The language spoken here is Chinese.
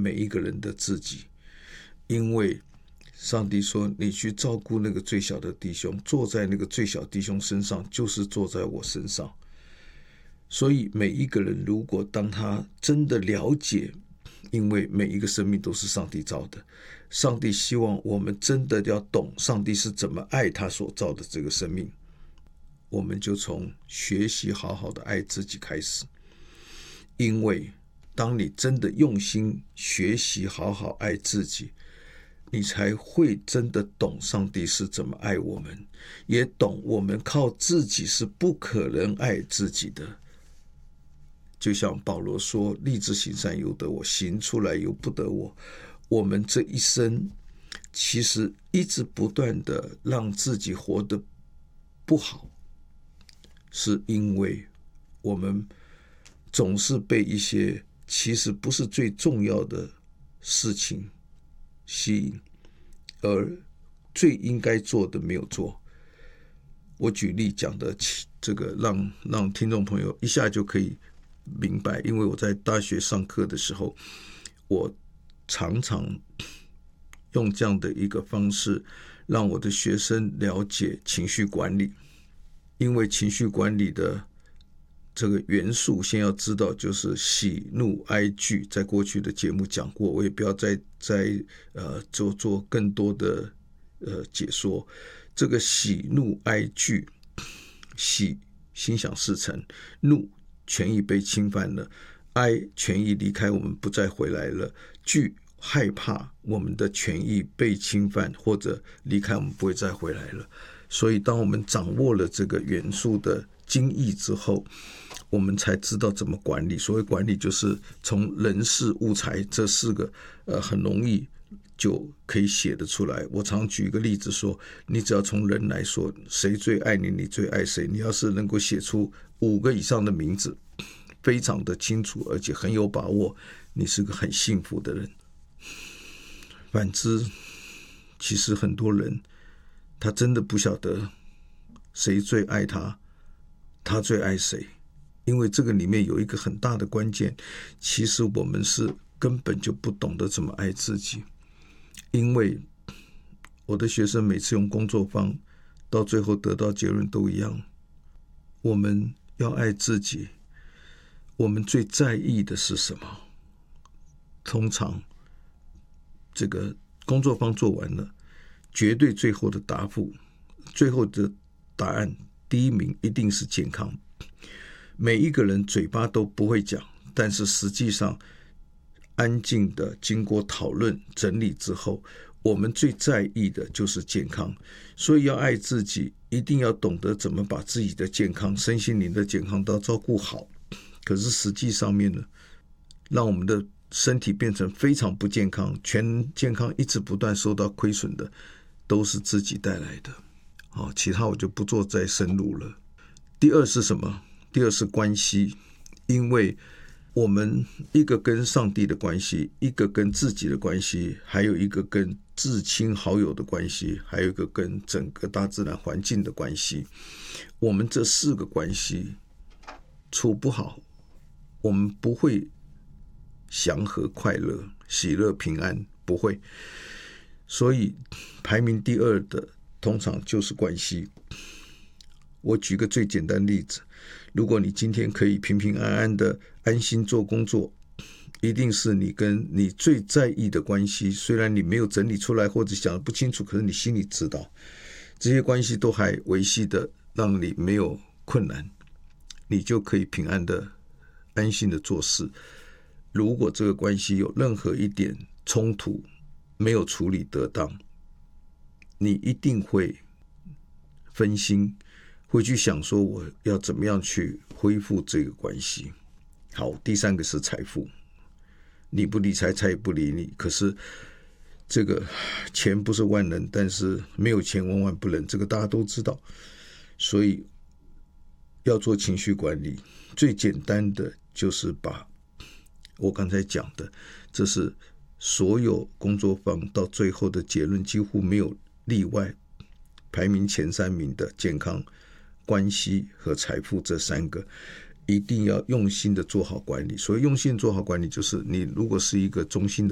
每一个人的自己，因为上帝说你去照顾那个最小的弟兄，坐在那个最小弟兄身上，就是坐在我身上。所以每一个人如果当他真的了解，因为每一个生命都是上帝造的，上帝希望我们真的要懂上帝是怎么爱他所造的这个生命，我们就从学习好好的爱自己开始。因为当你真的用心学习好好爱自己，你才会真的懂上帝是怎么爱我们，也懂我们靠自己是不可能爱自己的。就像保罗说，立志行善由得我，行出来由不得我。我们这一生其实一直不断的让自己活得不好，是因为我们总是被一些其实不是最重要的事情吸引，而最应该做的没有做。我举例讲的这个让听众朋友一下就可以明白，因为我在大学上课的时候，我常常用这样的一个方式让我的学生了解情绪管理。因为情绪管理的这个元素先要知道，就是喜怒哀惧，在过去的节目讲过，我也不要再做更多的解说。这个喜怒哀惧，喜心想事成，怒权益被侵犯了，哀权益离开我们不再回来了，惧害怕我们的权益被侵犯或者离开我们不会再回来了。所以当我们掌握了这个元素的精义之后，我们才知道怎么管理。所谓管理，就是从人事物财这四个很容易就可以写得出来。我常举一个例子说，你只要从人来说，谁最爱你，你最爱谁，你要是能够写出5个以上的名字，非常的清楚而且很有把握，你是个很幸福的人。反之，其实很多人他真的不晓得谁最爱他，他最爱谁。因为这个里面有一个很大的关键，其实我们是根本就不懂得怎么爱自己。因为我的学生每次用工作坊到最后得到结论都一样，我们要爱自己，我们最在意的是什么？通常这个工作坊做完了，绝对最后的答复，最后的答案，第一名一定是健康。每一个人嘴巴都不会讲，但是实际上安静的经过讨论整理之后，我们最在意的就是健康。所以要爱自己，一定要懂得怎么把自己的健康，身心灵的健康都照顾好。可是实际上面呢，让我们的身体变成非常不健康，全健康一直不断受到亏损的，都是自己带来的。其他我就不做再深入了。第二是什么？第二是关系。因为我们一个跟上帝的关系，一个跟自己的关系，还有一个跟至亲好友的关系，还有一个跟整个大自然环境的关系。我们这4个关系处不好，我们不会祥和快乐喜乐平安，不会。所以排名第2的通常就是关系。我举个最简单的例子，如果你今天可以平平安安的安心做工作，一定是你跟你最在意的关系，虽然你没有整理出来或者想得不清楚，可是你心里知道这些关系都还维系的让你没有困难，你就可以平安的安心的做事。如果这个关系有任何一点冲突没有处理得当，你一定会分心，会去想说我要怎么样去恢复这个关系。好，第3个是财富。你不理财，财也不理你。可是这个钱不是万能，但是没有钱万万不能，这个大家都知道。所以要做情绪管理，最简单的就是把我刚才讲的，这是所有工作坊到最后的结论，几乎没有例外，排名前3名的健康、关系和财富这3个一定要用心的做好管理。所以用心做好管理，就是你如果是一个中心的